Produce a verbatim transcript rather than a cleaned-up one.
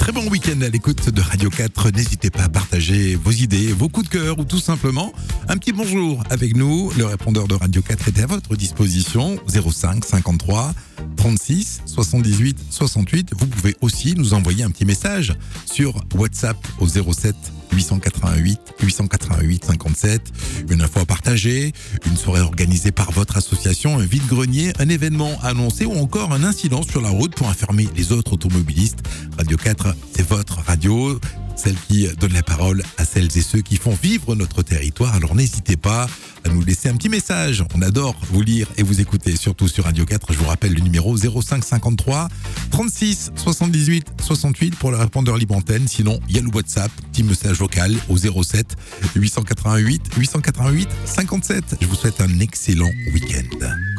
très bon week-end à l'écoute de Radio quatre. N'hésitez pas à partager vos idées, vos coups de cœur ou tout simplement un petit bonjour avec nous. Le répondeur de Radio quatre est à votre disposition. zéro cinq cinquante-trois trente-six soixante-dix-huit soixante-huit. Vous pouvez aussi nous envoyer un petit message sur WhatsApp au zéro sept huit cent quatre-vingt-huit huit cent quatre-vingt-huit cinquante-sept. Une info à partager, une soirée organisée par votre association, un vide-grenier, un événement annoncé ou encore un incident sur la route pour informer les autres automobilistes. Radio quatre, c'est votre radio, celle qui donne la parole à celles et ceux qui font vivre notre territoire. Alors n'hésitez pas à nous laisser un petit message. On adore vous lire et vous écouter, surtout sur Radio quatre. Je vous rappelle le numéro zéro cinq cinquante-trois trente-six soixante-dix-huit soixante-huit pour le répondeur libre antenne. Sinon, il y a le WhatsApp, petit message vocal au zéro sept huit cent quatre-vingt-huit huit cent quatre-vingt-huit cinquante-sept. Je vous souhaite un excellent week-end.